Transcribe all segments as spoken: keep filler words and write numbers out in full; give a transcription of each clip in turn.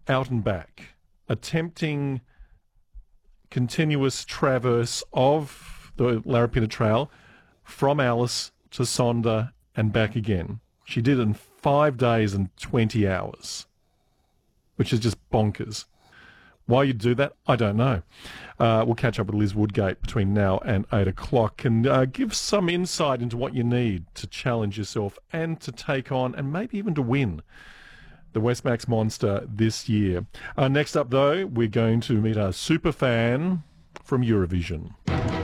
out and back, attempting continuous traverse of the Larapinta Trail from Alice to Sonder and back again. She did it in five days and twenty hours, which is just bonkers. Why you do that, I don't know. Uh, we'll catch up with Liz Woodgate between now and eight o'clock and uh, give some insight into what you need to challenge yourself and to take on and maybe even to win the Westmax Monster this year. Uh, next up, though, we're going to meet a super fan from Eurovision.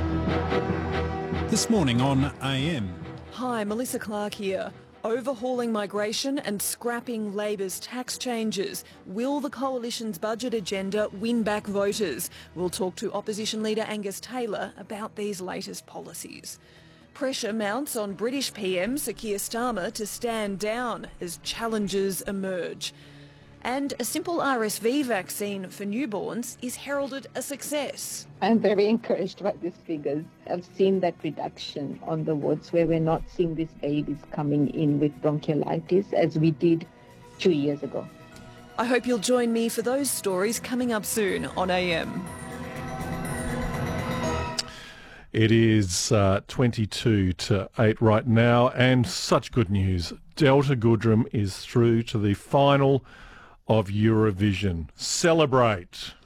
This morning on A M. Hi, Melissa Clark here. Overhauling migration and scrapping Labor's tax changes. Will the Coalition's budget agenda win back voters? We'll talk to Opposition Leader Angus Taylor about these latest policies. Pressure mounts on British P M Sir Keir Starmer to stand down as challenges emerge. And a simple R S V vaccine for newborns is heralded a success. I'm very encouraged by these figures. I've seen that reduction on the wards where we're not seeing these babies coming in with bronchiolitis as we did two years ago. I hope you'll join me for those stories coming up soon on A M. It is uh, twenty-two to eight right now, and such good news. Delta Goodrem is through to the final of Eurovision. Celebrate!